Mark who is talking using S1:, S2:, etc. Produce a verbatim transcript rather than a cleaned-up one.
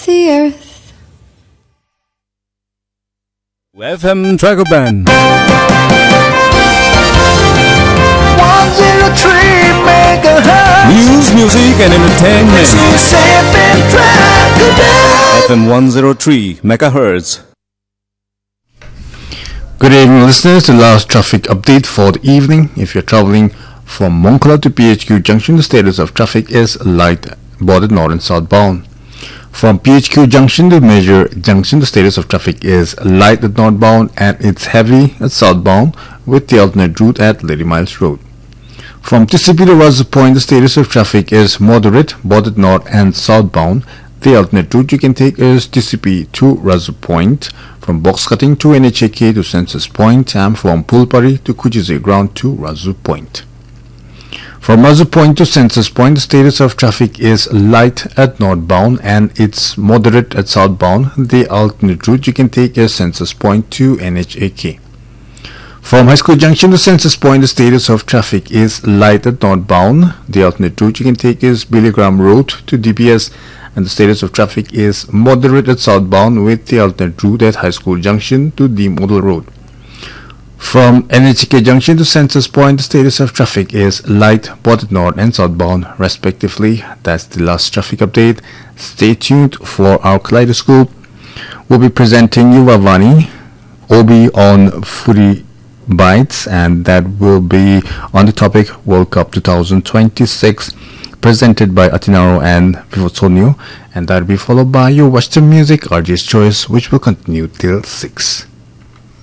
S1: the earth.
S2: F M Tracker Band.
S3: one oh three megahertz.
S2: News, music and entertainment.
S3: This is F M Tracker Band.
S2: F M one oh three megahertz.
S4: Good evening, listeners. The last traffic update for the evening. If you're traveling from Moncala to P H Q Junction, the status of traffic is light, bordered north and southbound. From P H Q Junction to Major Junction, the status of traffic is light at northbound and it's heavy at southbound with the alternate route at Lady Miles Road. From T C P to Razu Point, the status of traffic is moderate, bordered north and southbound. The alternate route you can take is T C P to Razu Point, from Box Cutting to N H A K to Census Point, and from Pulpari to Kujize Ground to Razu Point. From Razu Point to Census Point, the status of traffic is light at northbound and it's moderate at southbound. The alternate route you can take is Census Point to N H A K. From High School Junction to Census Point, the status of traffic is light at northbound. The alternate route you can take is Billy Graham Road to D B S, and the status of traffic is moderate at southbound with the alternate route at High School Junction to D Model Road. From N H A K Junction to Census Point, the status of traffic is light, bordered north and southbound respectively. That's the last traffic update. Stay tuned for our Kaleidoscope. We'll be presenting you Vavani, Obi on Furi Bites, and that will be on the topic World Cup twenty twenty-six, presented by Atinaro and Vivotsonio, and that will be followed by your Western music, R J's Choice, which will continue till six.